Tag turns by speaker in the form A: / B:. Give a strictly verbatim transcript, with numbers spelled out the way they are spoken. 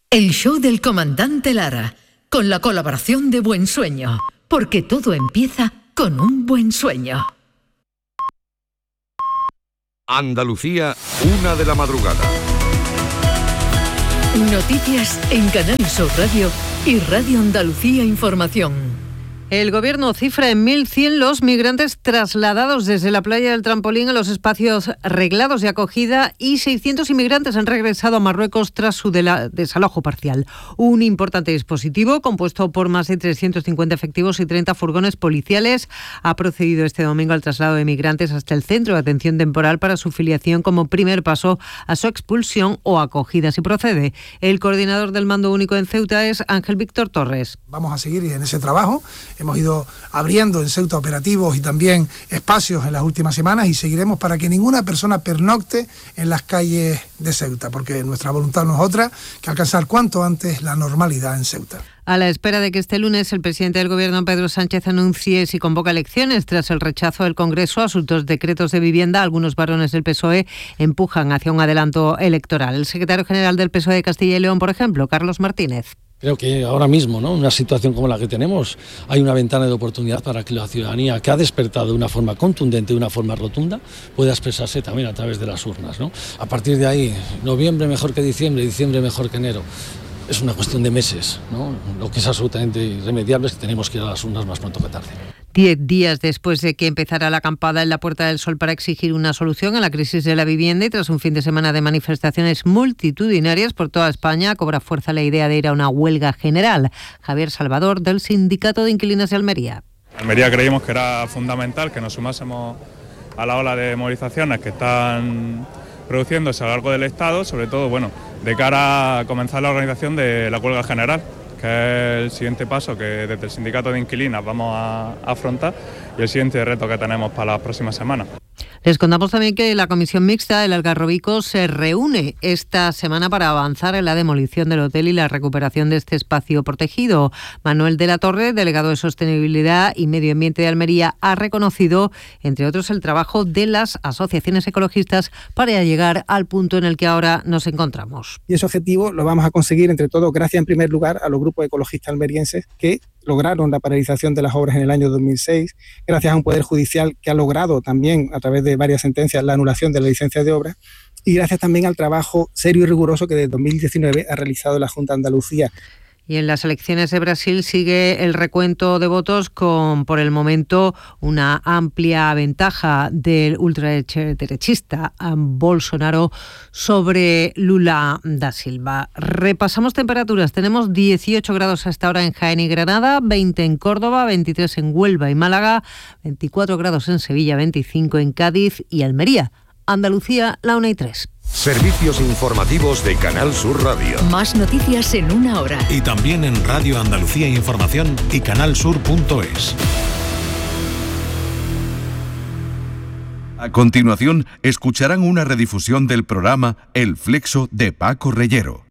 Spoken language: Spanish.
A: El show del comandante Lara, con la colaboración de Buen Sueño, porque todo empieza con un buen sueño.
B: Andalucía, una de la madrugada.
A: Noticias en Canal Sur Radio y Radio Andalucía Información.
C: El Gobierno cifra en mil cien los migrantes trasladados desde la playa del Trampolín a los espacios reglados de acogida y seiscientos inmigrantes han regresado a Marruecos tras su desalojo parcial. Un importante dispositivo compuesto por más de trescientos cincuenta efectivos y treinta furgones policiales ha procedido este domingo al traslado de migrantes hasta el centro de atención temporal para su filiación como primer paso a su expulsión o acogida si procede. El coordinador del Mando Único en Ceuta es Ángel Víctor Torres.
D: Vamos a seguir en ese trabajo. Hemos ido abriendo en Ceuta operativos y también espacios en las últimas semanas y seguiremos para que ninguna persona pernocte en las calles de Ceuta, porque nuestra voluntad no es otra que alcanzar cuanto antes la normalidad en Ceuta.
C: A la espera de que este lunes el presidente del Gobierno, Pedro Sánchez, anuncie si convoca elecciones tras el rechazo del Congreso a sus dos decretos de vivienda, algunos varones del P S O E empujan hacia un adelanto electoral. El secretario general del P S O E de Castilla y León, por ejemplo, Carlos Martínez.
E: Creo que ahora mismo, ¿no?, una situación como la que tenemos, hay una ventana de oportunidad para que la ciudadanía, que ha despertado de una forma contundente, de una forma rotunda, pueda expresarse también a través de las urnas, ¿no? A partir de ahí, noviembre mejor que diciembre, diciembre mejor que enero. Es una cuestión de meses, ¿no? Lo que es absolutamente irremediable es que tenemos que ir a las urnas más pronto que tarde.
C: Diez días después de que empezara la acampada en la Puerta del Sol para exigir una solución a la crisis de la vivienda y tras un fin de semana de manifestaciones multitudinarias por toda España, cobra fuerza la idea de ir a una huelga general. Javier Salvador, del Sindicato de Inquilinos de Almería.
F: En Almería creímos que era fundamental que nos sumásemos a la ola de movilizaciones que están produciéndose a lo largo del Estado, sobre todo, bueno, de cara a comenzar la organización de la huelga general, que es el siguiente paso que desde el Sindicato de Inquilinas vamos a afrontar y el siguiente reto que tenemos para las próximas semanas.
C: Les contamos también que la Comisión Mixta del Algarrobico se reúne esta semana para avanzar en la demolición del hotel y la recuperación de este espacio protegido. Manuel de la Torre, delegado de Sostenibilidad y Medio Ambiente de Almería, ha reconocido, entre otros, el trabajo de las asociaciones ecologistas para llegar al punto en el que ahora nos encontramos.
G: Y ese objetivo lo vamos a conseguir, entre todos, gracias en primer lugar a los grupos ecologistas almerienses que lograron la paralización de las obras en el año dos mil seis, gracias a un Poder Judicial que ha logrado también, a través de varias sentencias, la anulación de la licencia de obra, y gracias también al trabajo serio y riguroso que desde dos mil diecinueve ha realizado la Junta de Andalucía.
C: Y en las elecciones de Brasil sigue el recuento de votos con, por el momento, una amplia ventaja del ultraderechista Bolsonaro sobre Lula da Silva. Repasamos temperaturas. Tenemos dieciocho grados hasta ahora en Jaén y Granada, veinte en Córdoba, veintitrés en Huelva y Málaga, veinticuatro grados en Sevilla, veinticinco en Cádiz y Almería. Andalucía, la una y tres.
B: Servicios informativos de Canal Sur Radio.
A: Más noticias en una hora.
H: Y también en Radio Andalucía Información y canalsur punto es.
I: A continuación, escucharán una redifusión del programa El Flexo de Paco Reyero.